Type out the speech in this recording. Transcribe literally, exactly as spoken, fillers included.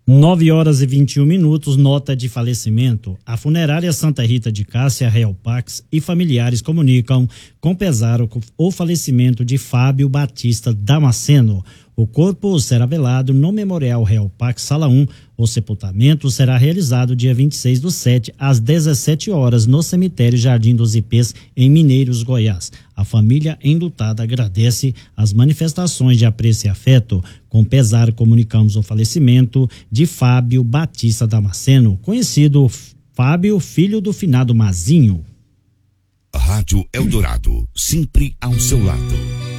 nove horas e vinte e um minutos, nota de falecimento. A funerária Santa Rita de Cássia, Real Pax e familiares comunicam com pesar o, o falecimento de Fábio Batista Damasceno. O corpo será velado no Memorial Real Pax Sala um. O sepultamento será realizado dia vinte e seis do sete, às dezessete horas, no cemitério Jardim dos Ipês, em Mineiros, Goiás. A família enlutada agradece as manifestações de apreço e afeto. Com pesar, comunicamos o falecimento de Fábio Batista Damasceno, conhecido Fábio, filho do finado Mazinho. Rádio Eldorado, sempre ao seu lado.